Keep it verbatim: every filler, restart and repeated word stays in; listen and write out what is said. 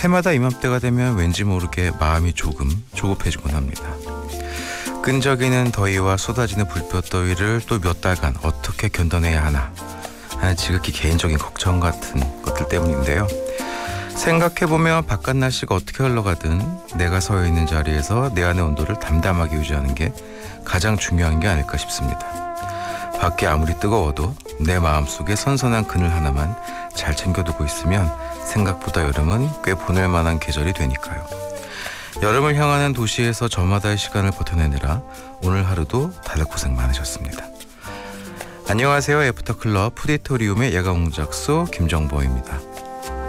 해마다 이맘때가 되면 왠지 모르게 마음이 조금 조급해지곤 합니다. 끈적이는 더위와 쏟아지는 불볕더위를 또 몇 달간 어떻게 견뎌내야 하나 하는 지극히 개인적인 걱정 같은 것들 때문인데요. 생각해보면 바깥 날씨가 어떻게 흘러가든 내가 서 있는 자리에서 내 안의 온도를 담담하게 유지하는 게 가장 중요한 게 아닐까 싶습니다. 밖이 아무리 뜨거워도 내 마음속에 선선한 그늘 하나만 잘 챙겨두고 있으면 생각보다 여름은 꽤 보낼 만한 계절이 되니까요. 여름을 향하는 도시에서 저마다의 시간을 버텨내느라 오늘 하루도 다들 고생 많으셨습니다. 안녕하세요. 애프터클럽 푸디토리움의 야간공작소 김정보입니다.